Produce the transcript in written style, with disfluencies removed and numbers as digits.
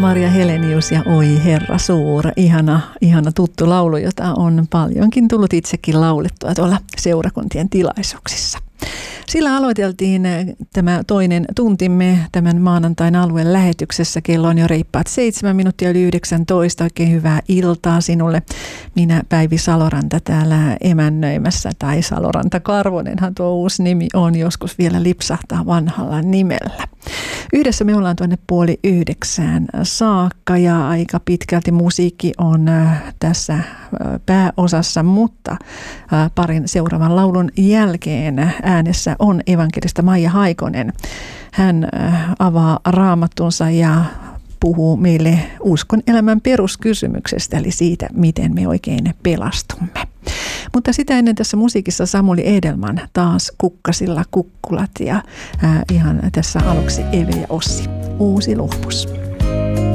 Maria Helenius ja Oi Herra suur. Ihana tuttu laulu, jota on paljonkin tullut itsekin laulettua tuolla seurakuntien tilaisuuksissa. Sillä aloiteltiin tämä toinen tuntimme tämän maanantain alueen lähetyksessä. Kello on jo reippaat 7 minuuttia yli 19. Oikein hyvää iltaa sinulle. Minä Päivi Saloranta täällä emännöimässä, tai Saloranta Karvonenhan tuo uusi nimi on, joskus vielä lipsahtaa vanhalla nimellä. Yhdessä me ollaan tuonne 8:30 saakka ja aika pitkälti musiikki on tässä pääosassa, mutta parin seuraavan laulun jälkeen äänessä on evankelista Maija Haikonen. Hän avaa raamattunsa ja puhuu meille uskon elämän peruskysymyksestä, eli siitä, miten me oikein pelastumme. Mutta sitä ennen tässä musiikissa Samuli Edelman taas Kukkasilla kukkulat ja ihan tässä aluksi Eve ja Ossi. Uusi luomus.